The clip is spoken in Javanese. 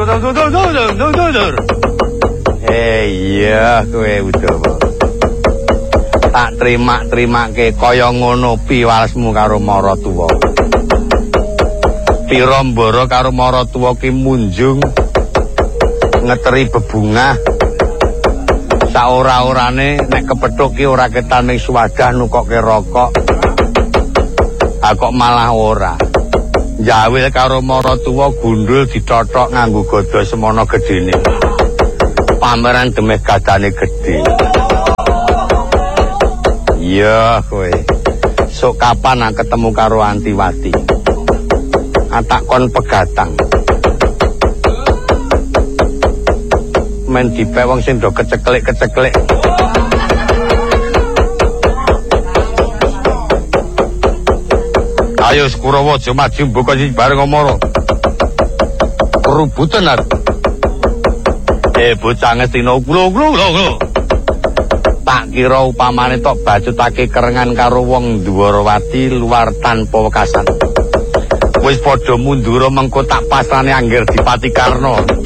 Iya kowe Udawa. Tak terima-terimake kaya ngono piwalesmu karo Maratuwa. Pirambara karo Maratuwa ki munjung ngeteri bebungah. Saora-orane nek kepethuk ki ora ketane swadah nukokke rokok. Ha kok malah ora. Jawil karo Maratuwa gundul ditothok nganggo gada semana gedene. Pameran demeh gadane gedhe. Iya kowe. Sok kapan ketemu karo Antiwati? Tak kon pegatang. Men dipek wong sing do keceklik-keceklik. Ayo Kurawa aja maju mboko sing bareng ngomoro. Kerubutan ar. Bocah ngestina ulo. Tak kira upamane tok bacutake kerengan karo wong Dwarawati luar tanpa wekasan. Wis padha mundur mengko tak pasrane angger Dipati Karna.